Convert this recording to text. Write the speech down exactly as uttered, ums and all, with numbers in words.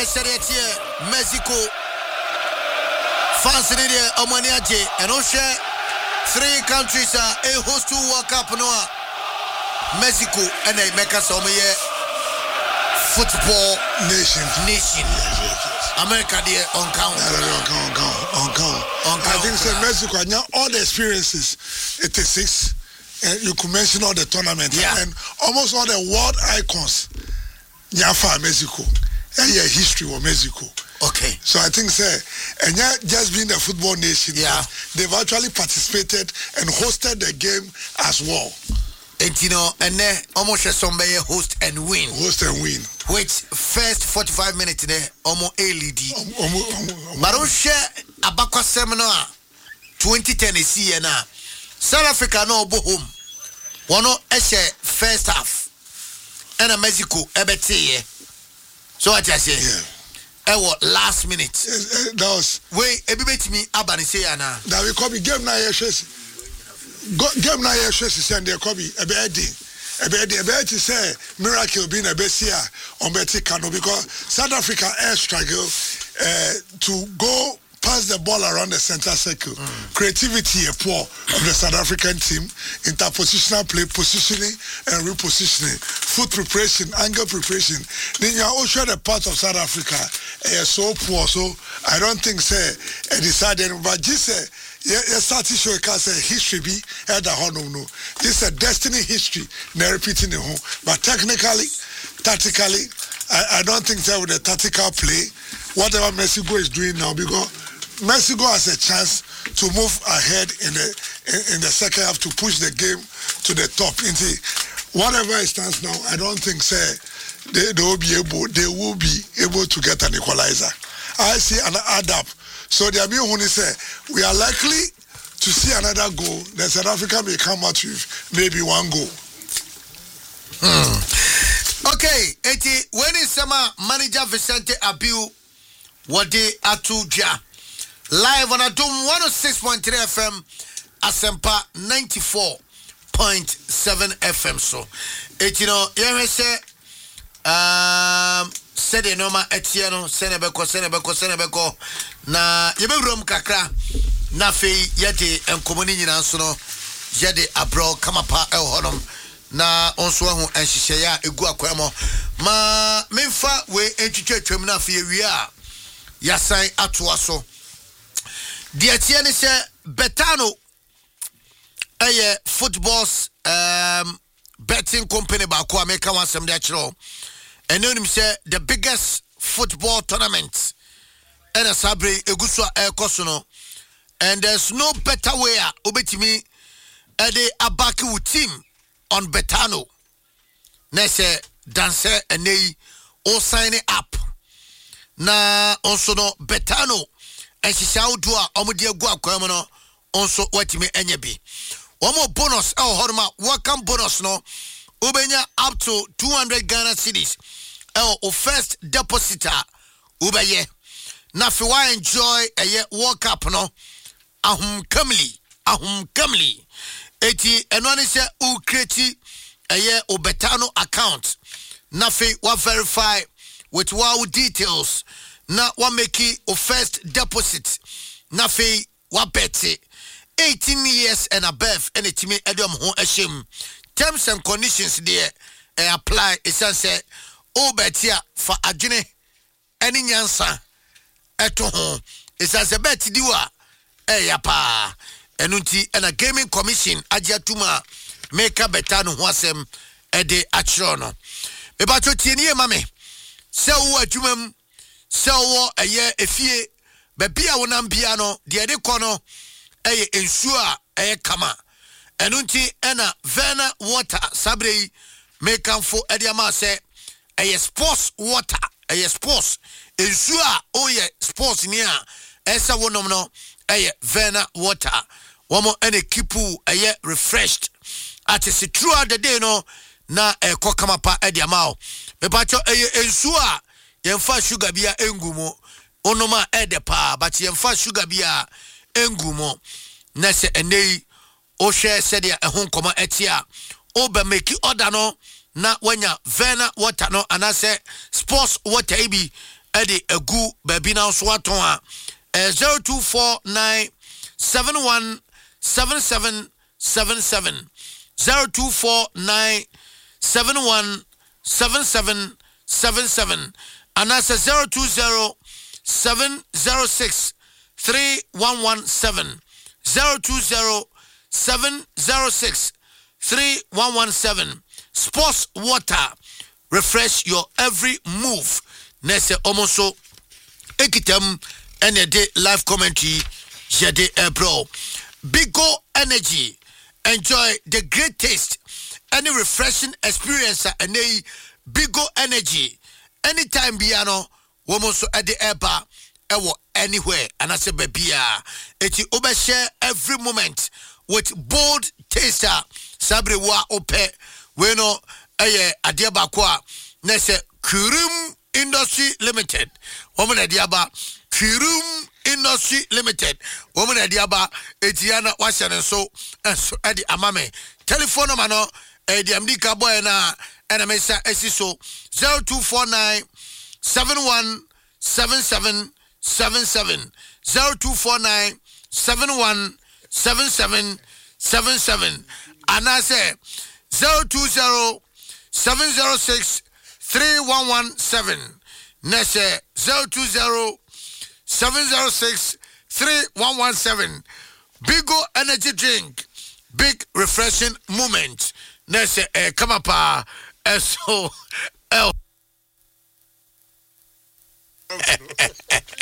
Yehwe Seriatie Mexico fans in the Omaniaje and Oshe three countries are a host to World Cup no Mexico and they make us some football nation nation yes, yes, yes. America there on count on count on count on count I think so Mexico now all the experiences eighty-six and you could mention all the tournaments yeah. and almost all the world icons Nyafa Mexico and yeah history of Mexico. Okay. So I think say and yeah, just being a football nation, yeah. they've actually participated and hosted the game as well. And you know, and then almost a somebody host and win. Host and win. Which first forty-five minutes there, almost L E D. But don't share Abakwa seminar twenty ten is here now. South Africa no go home. One no first half. And a Mexico ebete. So what I say? Yeah. Eh what last minute. Yes, that was wait, everybody me abani say ana. That we copy game na yes. Game na yes send the copy a bedi. A bedi a bedi say miracle being a besia on Betty Kano because South Africa air struggle uh, to go pass the ball around the center circle. Mm. Creativity a poor of the South African team, interpositional play, positioning and repositioning, foot preparation, angle preparation. Then you also the part of South Africa is so poor. So I don't think say a decided, but just say yeah, starting show cause history be at the home no. This is a destiny history. Now repeating the home, but technically, tactically, I, I don't think that with the tactical play, whatever Mexico is doing now because. Mexico has a chance to move ahead in the in, in the second half to push the game to the top. Into whatever it stands now, I don't think say they, they will be able they will be able to get an equalizer. I see an add up. So they are being when say we are likely to see another goal. Then South Africa may come out with maybe one goal. Hmm. Okay, eti when is summer manager Vicente Abiu Wade Atuja. Live on Adum one oh six point three F M, Asempa ninety-four point seven F M. So, it you know, you say, um, said the normal Etiano, Senebeko, Senebeko, Senebeko, na Yebrum Kakra, Nafe, Yeti, and Community Nasono, Yedi Abro, Kamapa, El Honum, na Onswahu, and Shishaya, Igua Quemo, ma Memfa, we entered Terminal Fia, Yasai Atuaso. Dear Tiani say Betano a football's um betting company back America wants some natural. And then him say the biggest football tournament and a sabre eguswa air cosono. And there's no better way obetimi a de abaki team on Betano. Nese dance and they all sign it up. Na also no Betano. And she shall do a omodia gua quamono also what me any be. One more bonus, oh horma, welcome bonus no Ubenya up to two hundred Ghana cedis. Oh, first depositor Ubaye. Na fi wa enjoy a ye walk up no ahum kamli, ahum kamli. Eti enwani se u kreti a ye Betano account. Na fi wa verify with wow details. Na wa make o first deposit na fe wa bet eighteen years and above and it me edom ho ehim terms and conditions there uh, apply esan say o bet ya fa adwene eni nyansa eto ho esan say bet di wa e ya pa enunti and a gaming commission agiatuma make a better no ho asem e de achro no be ba to tie nie mame se wo adwumam se wo eye efie baby a wonam bia no de de kono eye ensuo a eye kama enunti ena Verna water sabrei make am for ediama se eye sports water eye sports ensuo a oye sports ni a esa wonom no eye Verna water womo ene kipu eye refreshed at is throughout the day no na e kokama pa ediama o me pacho eye ensuo a yemfa sugar bia engumo onoma edepa but yemfa sugar bia engumo na se enei o share said ya ehon koma etia o be make order no na wanya Verna water no anase sports water ibi ɛde agu baabi na so aton a zero two four nine seven one seven seven seven seven zero two four nine seven one seven seven seven seven and that's a zero two zero seven zero six three one one seven zero two zero seven zero six three one one seven. Sports water, refresh your every move. Nese omoso ekitem ene de live commentary jede ebro. Bigo Energy, enjoy the great taste any refreshing experience and Bigo Energy anytime biano womoso ede eba ewo anywhere and I say bebia eti obeshare every moment with bold taster sabre wa ope we no eye ade ba ko a na se Kurum Industry Limited woman ade aba Kurum Industry Limited woman ade aba etiana wahye so enso ade amame telephone number no edi amdika boy na ena mesa esiso zero two four nine seven one seven seven seven seven zero two four nine seven one seven seven seven seven and I say zero two zero seven zero six three one one seven Nese zero two zero seven zero six three one one seven. Bigo Energy Drink, big refreshing moment. Nese eh, come up uh, so